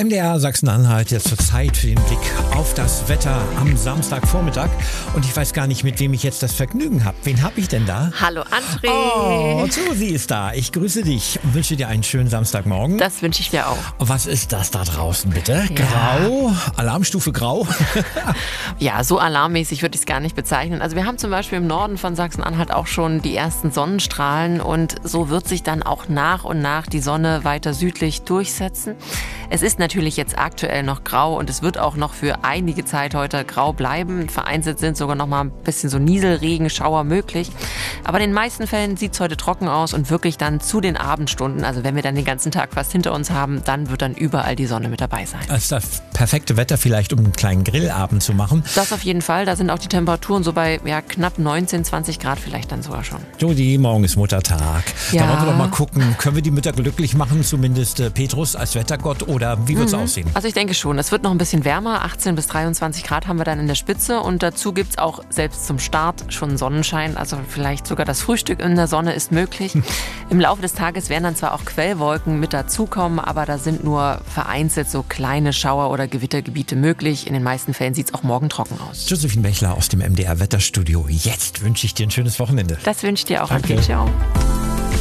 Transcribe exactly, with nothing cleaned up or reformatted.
M D R Sachsen-Anhalt, jetzt zur Zeit für den Blick auf das Wetter am Samstagvormittag. Und ich weiß gar nicht, mit wem ich jetzt das Vergnügen habe. Wen habe ich denn da? Hallo André. Oh, Susi ist da. Ich grüße dich und wünsche dir einen schönen Samstagmorgen. Das wünsche ich dir auch. Was ist das da draußen, bitte? Ja. Grau? Alarmstufe Grau? Ja, so alarmmäßig würde ich es gar nicht bezeichnen. Also wir haben zum Beispiel im Norden von Sachsen-Anhalt auch schon die ersten Sonnenstrahlen und so wird sich dann auch nach und nach die Sonne weiter südlich durchsetzen. Es ist natürlich jetzt aktuell noch grau und es wird auch noch für einige Zeit heute grau bleiben. Vereinzelt sind sogar noch mal ein bisschen so Nieselregenschauer möglich. Aber in den meisten Fällen sieht es heute trocken aus und wirklich dann zu den Abendstunden, also wenn wir dann den ganzen Tag fast hinter uns haben, dann wird dann überall die Sonne mit dabei sein. Das ist das perfekte Wetter vielleicht, um einen kleinen Grillabend zu machen. Das auf jeden Fall. Da sind auch die Temperaturen so bei ja, knapp neunzehn, zwanzig Grad vielleicht dann sogar schon. Jodi, morgen ist Muttertag. Ja. Da wollen wir doch mal gucken, können wir die Mütter glücklich machen, zumindest äh, Petrus als Wettergott, oder wie wird es Mhm. aussehen? Also ich denke schon, es wird noch ein bisschen wärmer, achtzehn bis dreiundzwanzig Grad haben wir dann in der Spitze und dazu gibt es auch selbst zum Start schon Sonnenschein, also vielleicht sogar das Frühstück in der Sonne ist möglich. Im Laufe des Tages werden dann zwar auch Quellwolken mit dazukommen, aber da sind nur vereinzelt so kleine Schauer- oder Gewittergebiete möglich. In den meisten Fällen sieht es auch morgen trocken aus. Josephine Bechler aus dem M D R Wetterstudio. Jetzt wünsche ich dir ein schönes Wochenende. Das wünsche ich dir auch. Danke. Ciao.